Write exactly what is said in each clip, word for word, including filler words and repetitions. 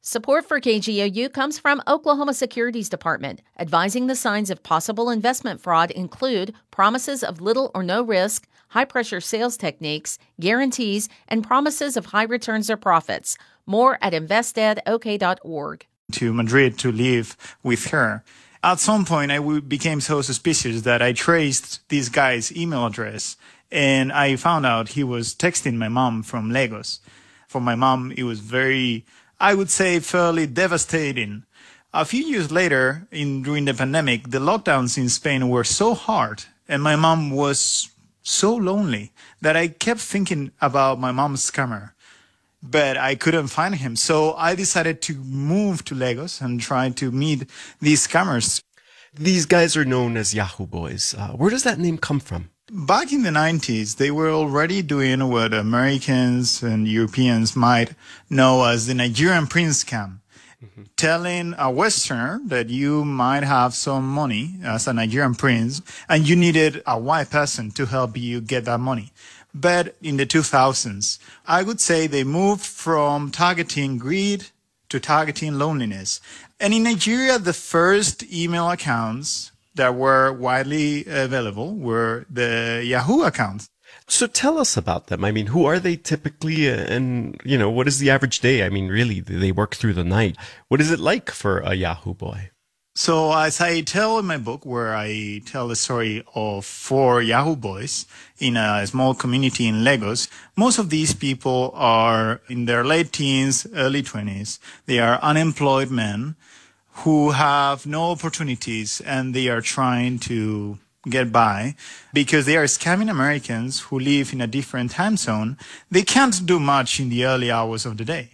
Support for K G O U comes from Oklahoma Securities Department, advising the signs of possible investment fraud include promises of little or no risk, high-pressure sales techniques, guarantees, and promises of high returns or profits. More at invested ok dot org. To Madrid to live with her. At some point, I became so suspicious that I traced this guy's email address, and I found out he was texting my mom from Lagos. For my mom, it was very, I would say, fairly devastating. A few years later, in during the pandemic, the lockdowns in Spain were so hard, and my mom was so lonely that I kept thinking about my mom's scammer. But I couldn't find him. So I decided to move to Lagos and try to meet these scammers. These guys are known as Yahoo Boys. Uh, where does that name come from? Back in the nineties, they were already doing what Americans and Europeans might know as the Nigerian prince scam. Mm-hmm. Telling a Westerner that you might have some money as a Nigerian prince and you needed a white person to help you get that money. But in the two thousands, I would say they moved from targeting greed to targeting loneliness. And in Nigeria, the first email accounts that were widely available were the Yahoo accounts. So tell us about them. I mean, who are they typically? And, you know, what is the average day? I mean, really, they work through the night. What is it like for a Yahoo boy? So as I tell in my book, where I tell the story of four Yahoo boys in a small community in Lagos, most of these people are in their late teens, early twenties. They are unemployed men who have no opportunities, and they are trying to get by because they are scamming Americans who live in a different time zone. They can't do much in the early hours of the day.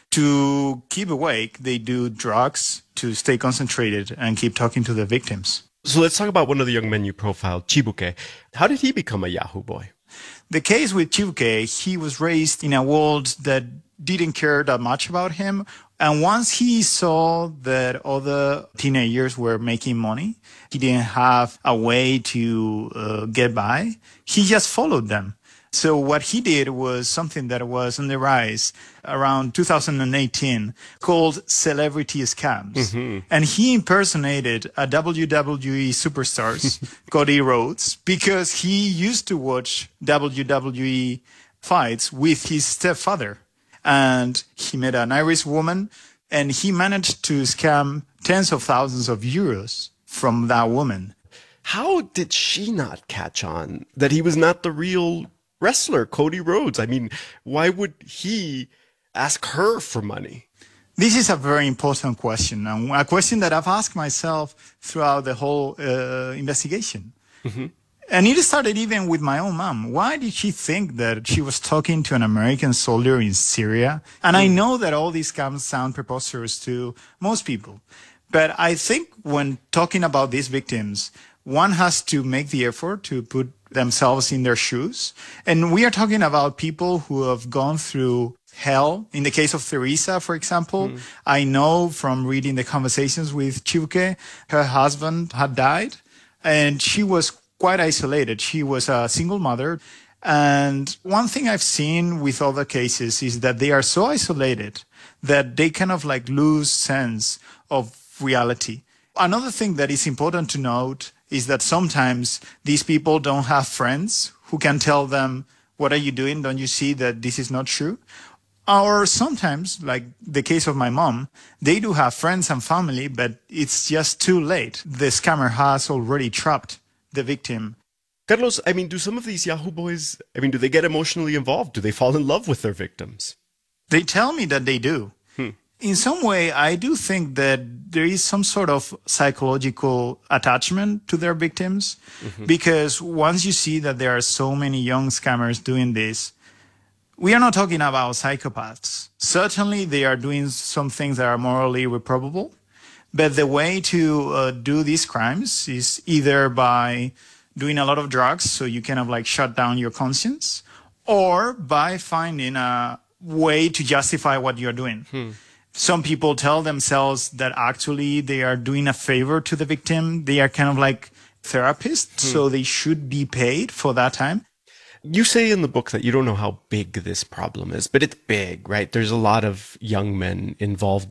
To keep awake, they do drugs to stay concentrated and keep talking to the victims. So let's talk about one of the young men you profiled, Chibuke. How did he become a Yahoo boy? The case with Chibuke, he was raised in a world that didn't care that much about him. And once he saw that other teenagers were making money, he didn't have a way to uh, get by. He just followed them. So what he did was something that was on the rise around two thousand eighteen called celebrity scams. Mm-hmm. And he impersonated a W W E superstar, Cody Rhodes, because he used to watch W W E fights with his stepfather. And he met an Irish woman, and he managed to scam tens of thousands of euros from that woman. How did she not catch on that he was not the real wrestler, Cody Rhodes? I mean, why would he ask her for money? This is a very important question, and a question that I've asked myself throughout the whole uh, investigation. Mm-hmm. And it started even with my own mom. Why did she think that she was talking to an American soldier in Syria? And mm. I know that all these scams sound preposterous to most people. But I think when talking about these victims, one has to make the effort to put themselves in their shoes. And we are talking about people who have gone through hell. In the case of Teresa, for example, mm. I know from reading the conversations with Chibuke, her husband had died and she was quite isolated. She was a single mother. And one thing I've seen with other cases is that they are so isolated that they kind of like lose sense of reality. Another thing that is important to note is that sometimes these people don't have friends who can tell them, what are you doing? Don't you see that this is not true? Or sometimes, like the case of my mom, they do have friends and family, but it's just too late. The scammer has already trapped the victim. Carlos, I mean, do some of these Yahoo boys, I mean, do they get emotionally involved? Do they fall in love with their victims? They tell me that they do. Hmm. In some way, I do think that there is some sort of psychological attachment to their victims, mm-hmm. because once you see that there are so many young scammers doing this, we are not talking about psychopaths. Certainly, they are doing some things that are morally reprobable. But the way to uh, do these crimes is either by doing a lot of drugs, so you kind of like shut down your conscience, or by finding a way to justify what you're doing. Hmm. Some people tell themselves that actually they are doing a favor to the victim. They are kind of like therapists, hmm. so they should be paid for that time. You say in the book that you don't know how big this problem is, but it's big, right? There's a lot of young men involved